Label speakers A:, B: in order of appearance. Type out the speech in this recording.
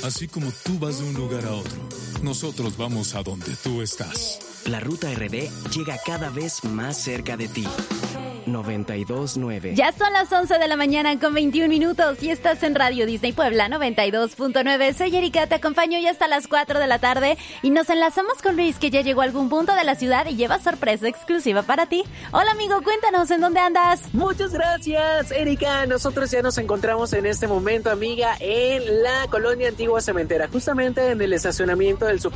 A: Así como tú vas de un lugar a otro, nosotros vamos a donde tú estás.
B: La Ruta RD llega cada vez más cerca de ti. 92.9.
C: Ya son las 11 de la mañana con 21 minutos y estás en Radio Disney Puebla 92.9. Soy Erika, te acompaño ya hasta las 4 de la tarde y nos enlazamos con Luis, que ya llegó a algún punto de la ciudad y lleva sorpresa exclusiva para ti. Hola amigo, cuéntanos, ¿en dónde andas?
D: Muchas gracias, Erika. Nosotros ya nos encontramos en este momento, amiga, en la colonia Antigua Cementera, justamente en el estacionamiento del